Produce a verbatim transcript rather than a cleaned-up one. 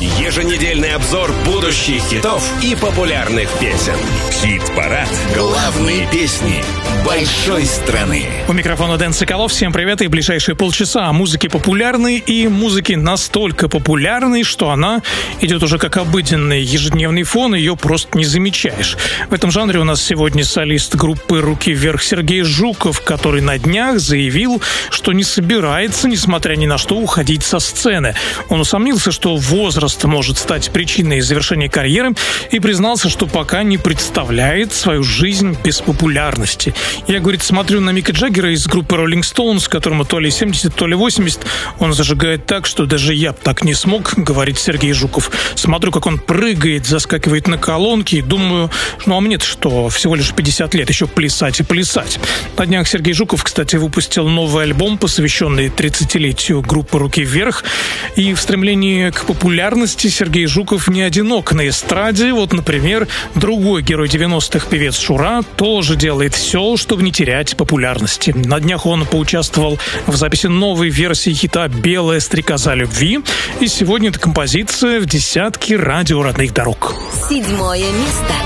Еженедельный обзор будущих хитов и популярных песен. Хит-парад. Главные песни большой страны. У микрофона Дэн Соколов. Всем привет. И в ближайшие полчаса о музыке популярной и музыке настолько популярной, что она идет уже как обыденный ежедневный фон, ее просто не замечаешь. В этом жанре у нас сегодня солист группы «Руки вверх» Сергей Жуков, который на днях заявил, что не собирается, несмотря ни на что, уходить со сцены. Он усомнился, что возраст может стать причиной завершения карьеры, и признался, что пока не представляет свою жизнь без популярности. Я, говорит, смотрю на Мика Джаггера из группы Rolling Stones, которому то ли семьдесят, то ли восемьдесят. Он зажигает так, что даже я так не смог, говорит Сергей Жуков. Смотрю, как он прыгает, заскакивает на колонки, и думаю, ну а мне-то что, всего лишь пятьдесят лет, еще плясать и плясать. На днях Сергей Жуков, кстати, выпустил новый альбом, посвященный тридцатилетию группы «Руки вверх». И в стремлении к популярности Сергей Жуков не одинок на эстраде. Вот, например, другой герой девяностых, певец Шура, тоже делает все, чтобы не терять популярности. На днях он поучаствовал в записи новой версии хита «Белая стрекоза любви». И сегодня эта композиция в десятке радио родных дорог. Седьмое место.